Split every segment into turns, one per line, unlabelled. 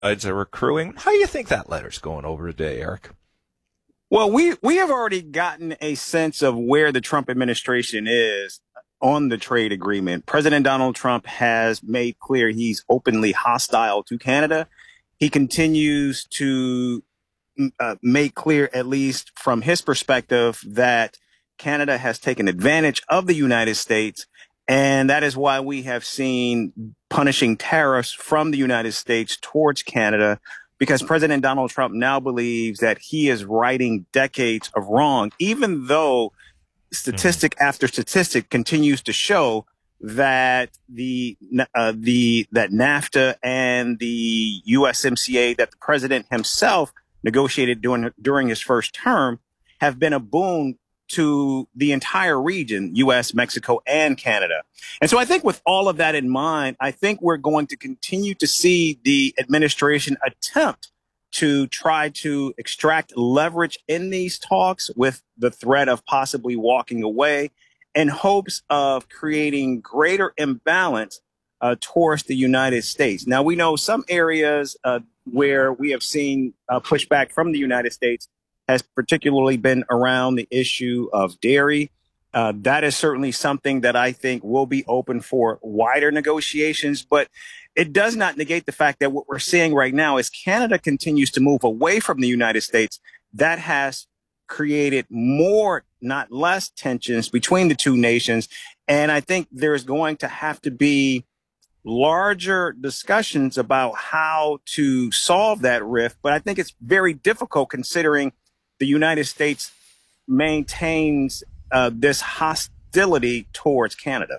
sides are accruing. How do you think that letter's going over today, Eric?
Well, we have already gotten a sense of where the Trump administration is on the trade agreement. President Donald Trump has made clear he's openly hostile to Canada. He continues to make clear, at least from his perspective, that Canada has taken advantage of the United States. And that is why we have seen punishing tariffs from the United States towards Canada, because President Donald Trump now believes that he is righting decades of wrong, even though statistic after statistic continues to show that that NAFTA and the USMCA that the president himself negotiated during his first term have been a boon to the entire region, U.S., Mexico, and Canada. And so I think with all of that in mind, I think we're going to continue to see the administration attempt to try to extract leverage in these talks with the threat of possibly walking away in hopes of creating greater imbalance towards the United States. Now, we know some areas where we have seen pushback from the United States has particularly been around the issue of dairy. That is certainly something that I think will be open for wider negotiations, but it does not negate the fact that what we're seeing right now is Canada continues to move away from the United States. That has created more, not less, tensions between the two nations. And I think there's going to have to be larger discussions about how to solve that rift. But I think it's very difficult considering the United States maintains this hostility towards Canada.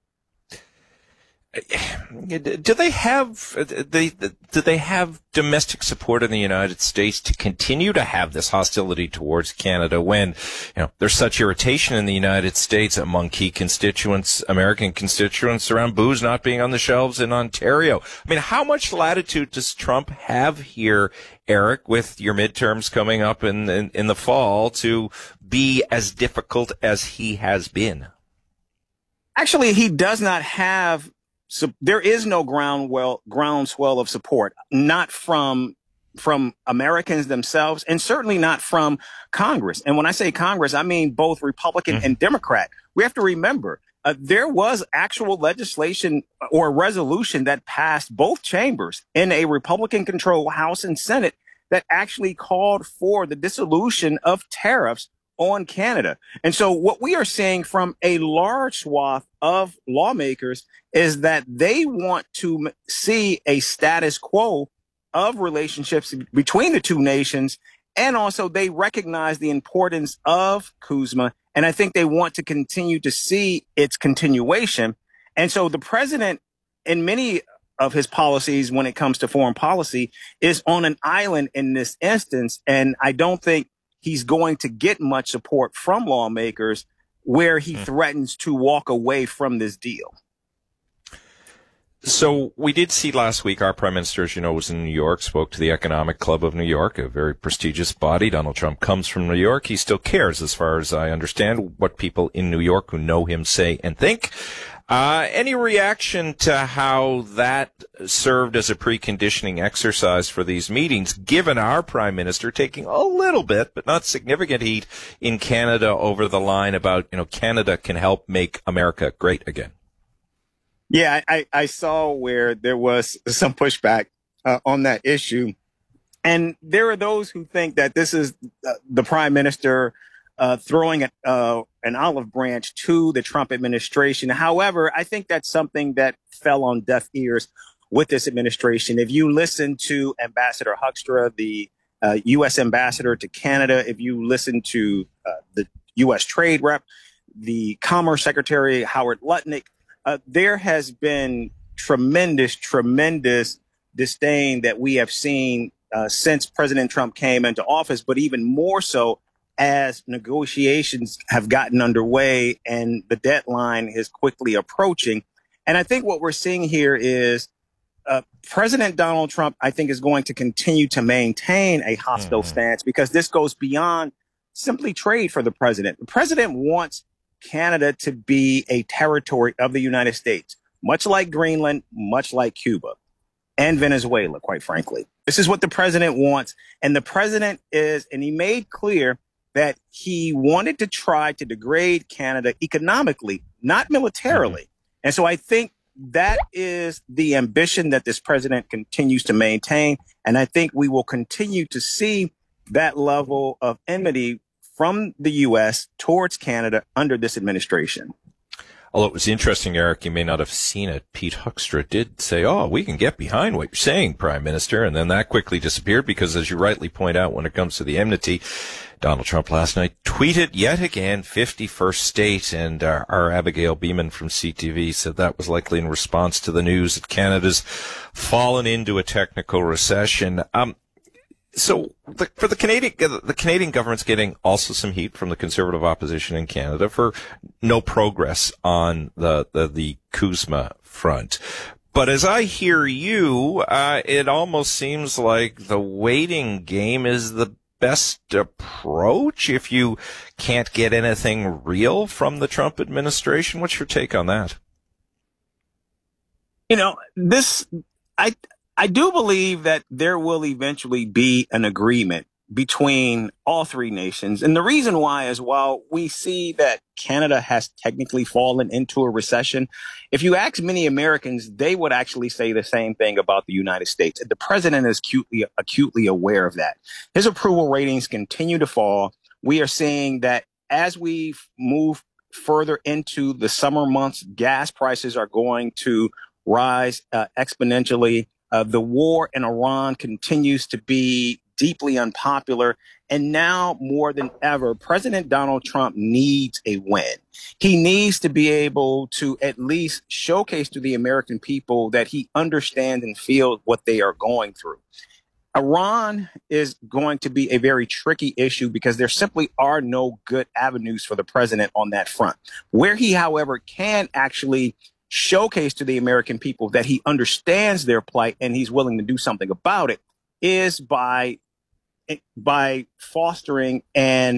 Do they have domestic support in the United States to continue to have this hostility towards Canada when, there's such irritation in the United States among key constituents, American constituents, around booze not being on the shelves in Ontario? I mean, how much latitude does Trump have here, Eric, with your midterms coming up in the fall, to be as difficult as he has been?
Actually, he does not have. So there is no groundswell of support, not from Americans themselves, and certainly not from Congress. And when I say Congress, I mean both Republican and Democrat. We have to remember there was actual legislation or resolution that passed both chambers in a Republican-controlled House and Senate that actually called for the dissolution of tariffs on Canada. And so what we are seeing from a large swath of lawmakers is that they want to see a status quo of relationships between the two nations. And also they recognize the importance of CUSMA. And I think they want to continue to see its continuation. And so the president, in many of his policies when it comes to foreign policy, is on an island in this instance. And I don't think he's going to get much support from lawmakers where he threatens to walk away from this deal.
So we did see last week our prime minister, as you know, was in New York, spoke to the Economic Club of New York, a very prestigious body. Donald Trump comes from New York. He still cares, as far as I understand, what people in New York who know him say and think. Any reaction to how that served as a preconditioning exercise for these meetings, given our prime minister taking a little bit, but not significant heat in Canada over the line about, Canada can help make America great again?
Yeah, I saw where there was some pushback on that issue. And there are those who think that this is the prime minister throwing an olive branch to the Trump administration. However, I think that's something that fell on deaf ears with this administration. If you listen to Ambassador Hoekstra, the U.S. ambassador to Canada, if you listen to the U.S. trade rep, the Commerce Secretary, Howard Lutnick, there has been tremendous disdain that we have seen since President Trump came into office, but even more so as negotiations have gotten underway and the deadline is quickly approaching. And I think what we're seeing here is President Donald Trump, I think, is going to continue to maintain a hostile stance because this goes beyond simply trade for the president. The president wants Canada to be a territory of the United States, much like Greenland, much like Cuba. and Venezuela, quite frankly. This is what the president wants. And the president and he made clear that he wanted to try to degrade Canada economically, not militarily. And so I think that is the ambition that this president continues to maintain. And I think we will continue to see that level of enmity from the U.S. towards Canada under this administration.
Although it was interesting, Eric, you may not have seen it. Pete Huckstra did say, we can get behind what you're saying, Prime Minister. And then that quickly disappeared because, as you rightly point out, when it comes to the enmity, Donald Trump last night tweeted yet again, 51st state. And our Abigail Beeman from CTV said that was likely in response to the news that Canada's fallen into a technical recession. So for the Canadian government's getting also some heat from the Conservative opposition in Canada for no progress on the CUSMA front. But as I hear you, it almost seems like the waiting game is the best approach if you can't get anything real from the Trump administration. What's your take on that?
I do believe that there will eventually be an agreement between all three nations. And the reason why is, while we see that Canada has technically fallen into a recession, if you ask many Americans, they would actually say the same thing about the United States. The president is acutely aware of that. His approval ratings continue to fall. We are seeing that as we move further into the summer months, gas prices are going to rise exponentially. The war in Iran continues to be deeply unpopular. And now more than ever, President Donald Trump needs a win. He needs to be able to at least showcase to the American people that he understands and feels what they are going through. Iran is going to be a very tricky issue because there simply are no good avenues for the president on that front. Where he, however, can actually showcase to the American people that he understands their plight and he's willing to do something about it is by fostering the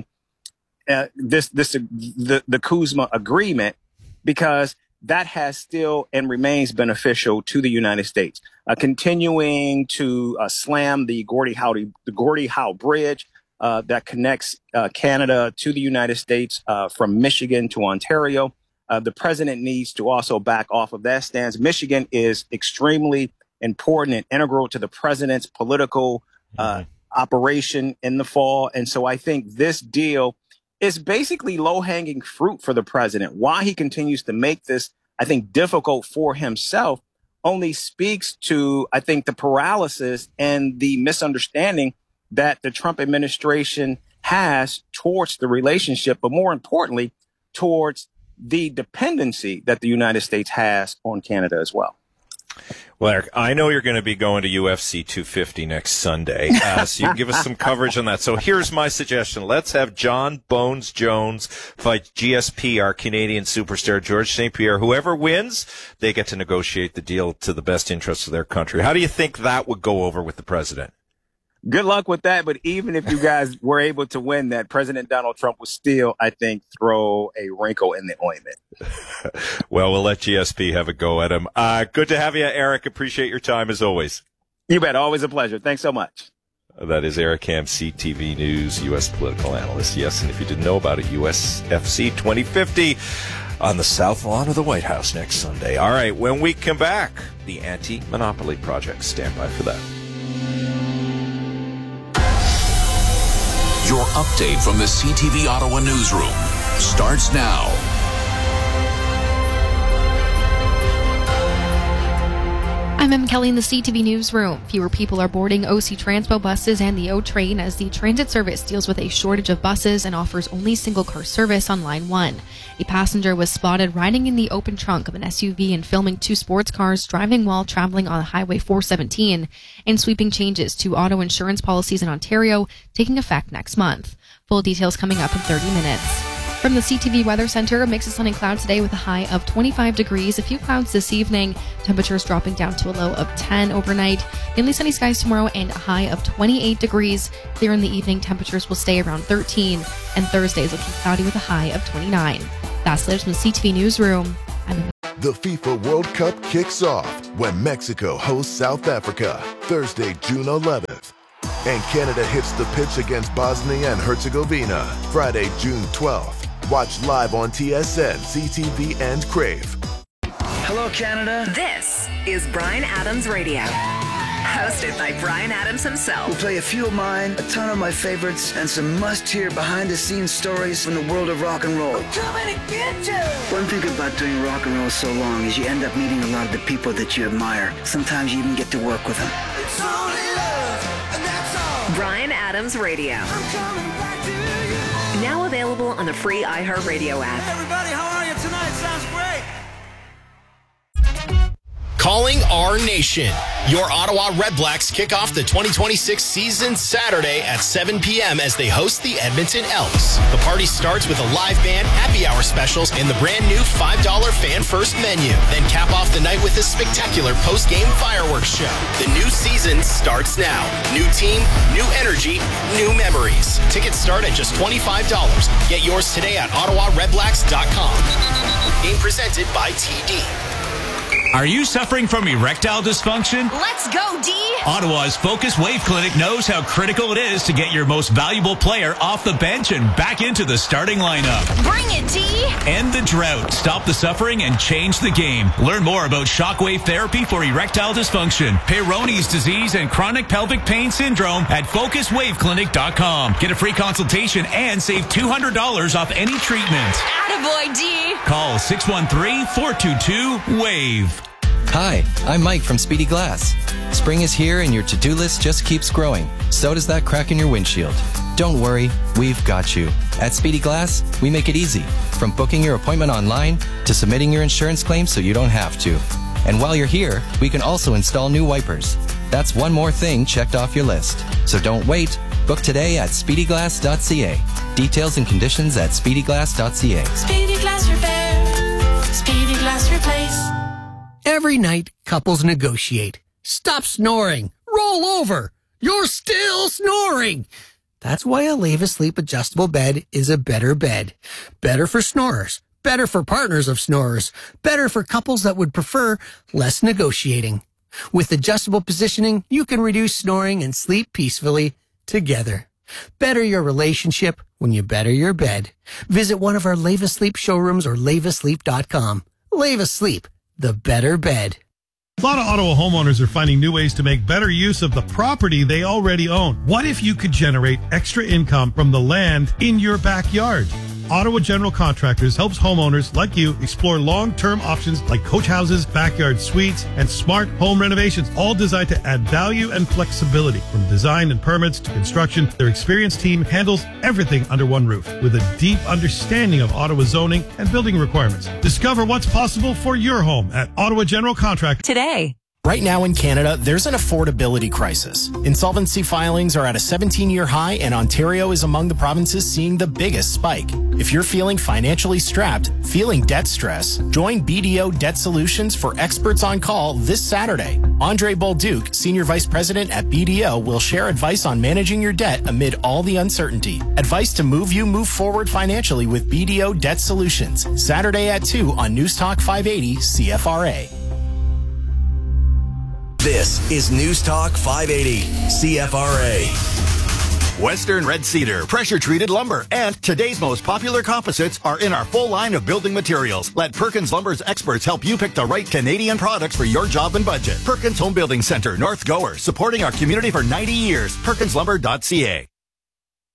CUSMA agreement, because that has still and remains beneficial to the United States. Continuing to slam the Gordie Howe Bridge that connects Canada to the United States from Michigan to Ontario. The president needs to also back off of that stance. Michigan is extremely important and integral to the president's political operation in the fall. And so I think this deal is basically low-hanging fruit for the president. Why he continues to make this, I think, difficult for himself only speaks to, I think, the paralysis and the misunderstanding that the Trump administration has towards the relationship, but more importantly, towards the dependency that the United States has on Canada as well.
Well, Eric, I know you're going to be going to UFC 250 next Sunday, so you can give us some coverage on that. So here's my suggestion. Let's have John Bones Jones fight GSP, our Canadian superstar, George St. Pierre. Whoever wins, they get to negotiate the deal to the best interests of their country. How do you think that would go over with the president?
Good luck with that. But even if you guys were able to win that, President Donald Trump would still, I think, throw a wrinkle in the ointment.
Well, we'll let GSP have a go at him. Good to have you, Eric. Appreciate your time as always.
You bet. Always a pleasure. Thanks so much.
That is Eric Ham, CTV News, U.S. political analyst. Yes, and if you didn't know about it, USFC 2050 on the South Lawn of the White House next Sunday. All right, when we come back, the Anti-Monopoly Project. Stand by for that.
Your update from the CTV Ottawa newsroom starts now.
I'm Em Kelly in the CTV Newsroom. Fewer people are boarding OC Transpo buses and the O Train as the transit service deals with a shortage of buses and offers only single-car service on Line 1. A passenger was spotted riding in the open trunk of an SUV and filming two sports cars driving while traveling on Highway 417, and sweeping changes to auto insurance policies in Ontario taking effect next month. Full details coming up in 30 minutes. From the CTV Weather Center, a mix of sun and clouds today with a high of 25 degrees. A few clouds this evening. Temperatures dropping down to a low of 10 overnight. Mainly sunny skies tomorrow and a high of 28 degrees. Clear in the evening, temperatures will stay around 13. And Thursday is looking cloudy with a high of 29. That's latest from the CTV Newsroom.
The FIFA World Cup kicks off. when Mexico hosts South Africa, Thursday, June 11th. And Canada hits the pitch against Bosnia and Herzegovina, Friday, June 12th. Watch live on TSN, CTV, and Crave.
Hello, Canada.
This is Bryan Adams Radio. Hosted by Bryan Adams himself.
We'll play a few of mine, a ton of my favorites, and some must-hear behind-the-scenes stories from the world of rock and roll.
I'm coming to get you!
One thing about doing rock and roll so long is you end up meeting a lot of the people that you admire. Sometimes you even get to work with them.
It's only love, and that's all. Bryan Adams Radio. I'm coming back to you. Now available on the free iHeartRadio app.
Hey everybody, how are you tonight? Sounds great.
Calling our nation. Your Ottawa Redblacks kick off the 2026 season Saturday at 7 p.m. as they host the Edmonton Elks. The party starts with a live band, happy hour specials, and the brand new $5 fan first menu. Then cap off the night with a spectacular post-game fireworks show. The new season starts now. New team, new energy, new memories. Tickets start at just $25. Get yours today at OttawaRedblacks.com. Game presented by TD.
Are you suffering from erectile dysfunction?
Let's go, D!
Ottawa's Focus Wave Clinic knows how critical it is to get your most valuable player off the bench and back into the starting lineup.
Bring it, D!
End the drought, stop the suffering, and change the game. Learn more about shockwave therapy for erectile dysfunction, Peyronie's disease, and chronic pelvic pain syndrome at FocusWaveClinic.com. Get a free consultation and save $200 off any treatment.
Attaboy, D!
Call 613-422-WAVE.
Hi, I'm Mike from Speedy Glass. Spring is here and your to-do list just keeps growing. So does that crack in your windshield. Don't worry, we've got you. At Speedy Glass, we make it easy. From booking your appointment online to submitting your insurance claim so you don't have to. And while you're here, we can also install new wipers. That's one more thing checked off your list. So don't wait. Book today at speedyglass.ca. Details and conditions at speedyglass.ca.
Speedy Glass Repair. Speedy Glass Replace.
Every night, couples negotiate. Stop snoring. Roll over. You're still snoring. That's why a Leva Sleep adjustable bed is a better bed. Better for snorers. Better for partners of snorers. Better for couples that would prefer less negotiating. With adjustable positioning, you can reduce snoring and sleep peacefully together. Better your relationship when you better your bed. Visit one of our Leva Sleep showrooms or levasleep.com. Leva Sleep. The better bed.
A lot of Ottawa homeowners are finding new ways to make better use of the property they already own. What if you could generate extra income from the land in your backyard? Ottawa General Contractors helps homeowners like you explore long-term options like coach houses, backyard suites, and smart home renovations, all designed to add value and flexibility. From design and permits to construction, their experienced team handles everything under one roof with a deep understanding of Ottawa zoning and building requirements. Discover what's possible for your home at Ottawa General Contractors
today.
Right now in Canada, there's an affordability crisis. Insolvency filings are at a 17-year high, and Ontario is among the provinces seeing the biggest spike. If you're feeling financially strapped, feeling debt stress, join BDO Debt Solutions for experts on call this Saturday. Andre Bolduc, Senior Vice President at BDO, will share advice on managing your debt amid all the uncertainty. Advice to move forward financially with BDO Debt Solutions. Saturday at 2 on News Talk 580 CFRA.
This is News Talk 580 CFRA.
Western Red Cedar, pressure-treated lumber, and today's most popular composites are in our full line of building materials. Let Perkins Lumber's experts help you pick the right Canadian products for your job and budget. Perkins Home Building Center, North Gower, supporting our community for 90 years. PerkinsLumber.ca.